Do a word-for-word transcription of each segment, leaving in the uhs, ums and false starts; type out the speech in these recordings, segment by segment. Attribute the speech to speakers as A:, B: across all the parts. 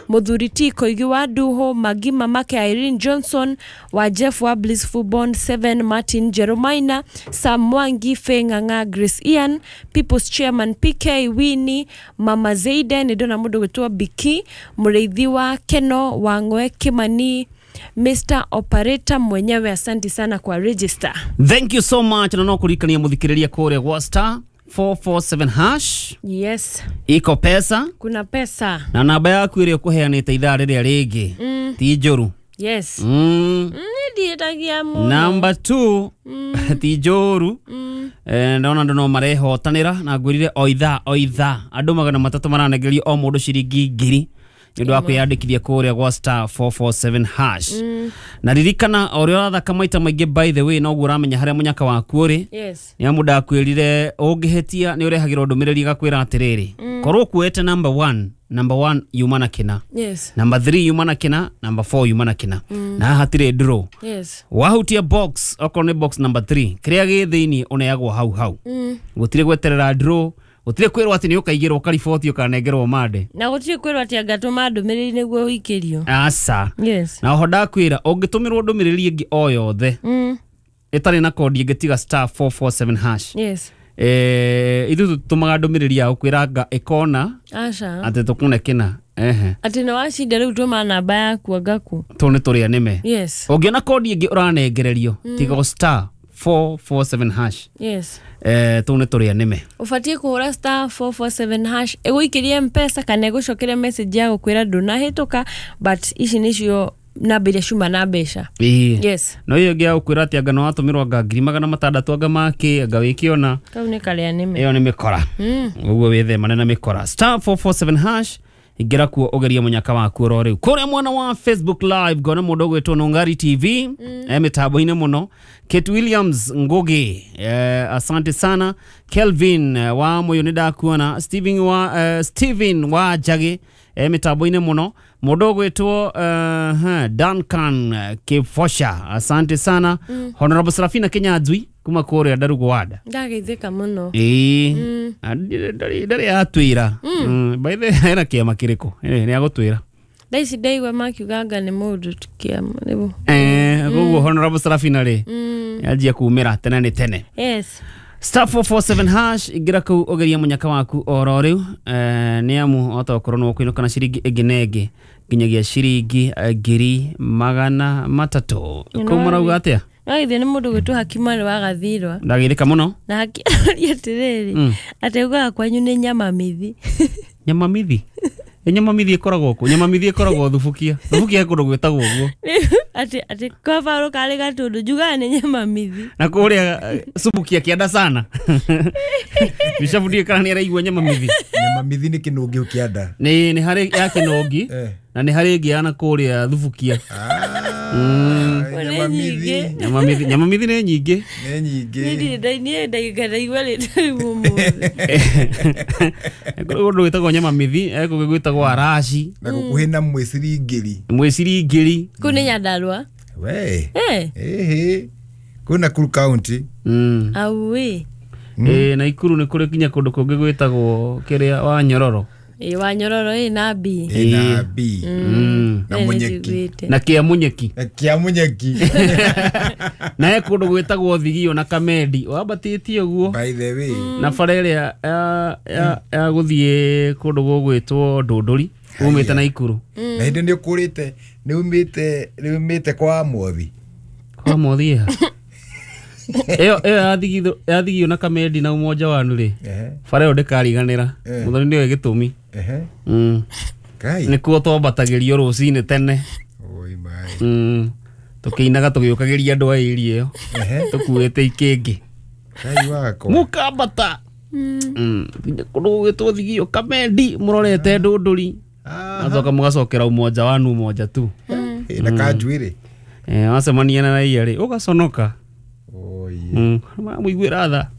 A: Muthuri T Koigi wa Duho, Magima Make Irene Johnson, wa Jeff wa Blissful Bond seven, Martin Jeromina, Sam Mwangi, Fenganga, Grace Ian, People's Chairman P K Winnie, Mama Zaiden, Idona Mudo Wetua Biki, Mureithiwa Keno, Wangwe Kimani, Mister Operator mwenyewe, asante sana kwa register.
B: Thank you so much. Na nokurikania muthikiriria kore kwa star four four seven hash.
A: Yes.
B: Iko pesa.
A: Kuna pesa.
B: Na namba yaku iri kuheanite ithaa riria ringi.
A: Mm.
B: Ti njoru.
A: Yes.
B: Mm.
A: Ndietagia muno.
B: Number two. Mm. Ti njoru.
A: Mm.
B: Eh, ndona ndono marehotanira na ngwirire o ithaa o ithaa. Andu magana matatu maranegerio o mundu ciringi ngiri. Ndio wako yandikithia kore kwa star four four seven hash. Mm. Na ririkana ori orathaka maita maingi by the way no guramenya haria munyaka waku uri.
A: Yes.
B: Ni amuda kwirire ungihetia ni urehagirwo ndumiriri gakwira atiriri. Mm. Korwo kuete number one, number one yumana kina.
A: Yes.
B: Number three yumana kina, number four yumana kina. Mm. Na hatire draw.
A: Yes.
B: Wahutia box okone box number three. Kiria githini uneagwo hau hau. Mm. Gutire gweterera draw. Utire kwirwo ati ni ukaigirwo ukariboti ukanengerwo made. Na
A: gutire kwirwo ati angatuma ndumiriri niguo uikirio.
B: Asa.
A: Yes.
B: Na hoda kwira ungitumirwo ndumiriri ingi o yothe. Mm. Itari na kodi ingetiga star four four seven hash.
A: Yes.
B: Eh ithu tutumaga ndumiriri ya ukwiraga ikona.
A: Asha.
B: Ati tukune kina. Ehe.
A: Ati no washinda riu tuma namba yaku agaku.
B: Tone turia nime.
A: Yes.
B: Ungiona kodi ingi uranengererio. Mm. Tiga star four four seven hash.
A: Yes.
B: Eh tone turia nime.
A: Ufatie kuhura star four four seven hash. Ego ikiria mpesa kana ego shokere message yago kwira nduna hetoka but ici nicio nabire shuma na besha.
B: Ii.
A: Yes.
B: No iyo gia ukwira ati anga no atumirwa anga ngiri magana matandatu anga make anga wikiona.
A: Kau ni kale nime.
B: Iyo ni mikora. Mm. Uguo withe manena mikora. Star four four seven hash. Igira kuo ogeria munyaka waku ro riu. Kore mwana wa Facebook live gona mudogo eto Nongari T V. Mm. E mitabo ine muno. Kate Williams Ngoge. Eh, asante sana. Kelvin uh, wa moyo nida kuona. Steven wa uh, Steven wa Jage. E mitabo ine muno. Mudogo eto uh, Duncan uh, Kefosha. Asante sana. Mm. Honorable Serafina Kenya Adwi. Kuma kore adarugo wada.
A: Ndageitheka muno.
B: Eh. Mm. Ndari ndari atwira. Mm. By the hera kiama kiriko. Eh ni agotwira.
A: Daisi daiwa makiuganga ni mundu tukiama nibu.
B: Eh, gugu Honorable Serafina ri. Mm. Yajia kuumira tena ni tene.
A: Yes.
B: Star four four seven hash igira ku ogeria munyaka waku oro riu. Eh ni amu otokorwo no kwino kana shiringi eginege. Ginyagia shiringi ngiri magana matatu. Kumara ugatia?
A: Aithe ni mundu gwitu Hakimani wa Gathirwa.
B: Ndagirika muno.
A: Na hakiaria tiriri. Mm. Ateuga kwanyu ni nyama mithi.
B: Nyama mithi. Nyama mithi ikoragwo ku. Nyama mithi ikoragwo thufukia. Thufukia ikoragwo gwetagwo uguo.
A: Ati ati kwa faru kale gatundu juga ni nyama mithi.
B: Na kuria subukia kianda sana. Bishafudia kana ni araigwa nyama mithi.
C: Nyama mithi ni kinungi ukianda.
B: Ni ni hari ya kinungi. Eh. Na ni hari ingi ana kuria thufukia. Ah. Mm.
C: Nyama mithi.
B: Nyama mithi, nyama mithi ni nyingi.
C: Ni nyingi.
A: Ni ndai ni ndai gada igwale tari mumu.
B: Eko ndo gwetagwo nyama mithi, eko gwetagwo arashi.
C: Na gukuhina mweciri ngiri.
B: Mweciri ngiri.
A: Kune Nyandarua.
C: We.
A: Eh.
C: Eh. Kuna Kuru County.
B: Mm.
A: Awe.
B: Eh na Ikuru ni kuri kinya kundu kungi gwetagwo kiria wa Nyororo.
A: E wa Nyororo e na B.
C: E na B.
B: Mm.
C: Na Munyeki.
B: Na kia Munyeki.
C: Na kia Munyeki.
B: Na e kundu gwetagwo Thigio na Kamedi. Wabatitie uguo.
C: By the way.
B: Na farere ya ya ya guthie kundu gwetwo Ndunduri. Umite na Ikuru.
C: Na hindi ni ukurite ni umite ni umite kwa Mothi.
B: Kwa Mothi ha. Eyo eyo athigio athigio na Kamedi na umoja wanu ri. Eh. Farero ndikariganira. Muthoni niwe gitumi. Eh. Mm. Kai. Nikuo twambatagirio rucini tene.
C: Oi mai.
B: Mm. Tukiinaga tugiukagiria andu airi iyo. Eh. Tukuete ikingi.
C: Kai wako.
B: Mukambata. Mm. Kundu gwetwo Thigio Kamedi murorete Ndunduri. Ah. Azoka mugacokera umoja wanu umoja tu.
C: Eh na kanjuire.
B: Eh wacemania na iya ri ugaconoka. Mm, muigwira tha.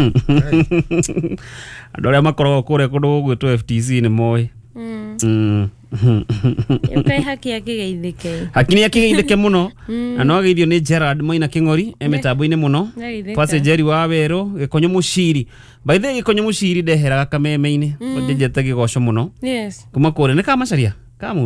B: Andu aria makoragwo kuria kundu gwetwo F T C ni moi. Mm.
A: Yukai haki akigeithike.
B: Haki ni akigeithike muno. Na no ageithio ni Gerard Maina Kingori emetambo-ini muno. Passenger wa Wero Gikonyo Muciri. By the way Gikonyo Muciri ndeheraga kameme-ini. Ndejete gigoco muno.
A: Yes.
B: Kuma kure ni kamacaria.